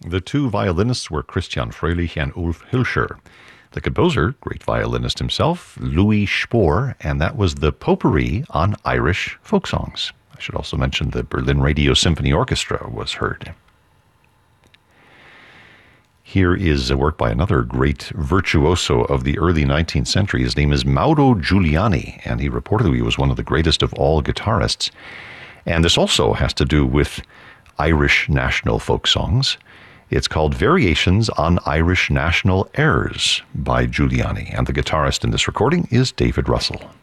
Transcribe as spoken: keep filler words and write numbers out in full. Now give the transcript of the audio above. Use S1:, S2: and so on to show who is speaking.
S1: The two violinists were Christian Fröhlich and Ulf Hilscher. The composer, great violinist himself, Louis Spohr, and that was the Potpourri on Irish folk songs. I should also mention the Berlin Radio Symphony Orchestra was heard. Here is a work by another great virtuoso of the early nineteenth century. His name is Mauro Giuliani, and he reportedly was one of the greatest of all guitarists. And this also has to do with Irish national folk songs. It's called Variations on Irish National Airs by Giuliani, and the guitarist in this recording is David Russell.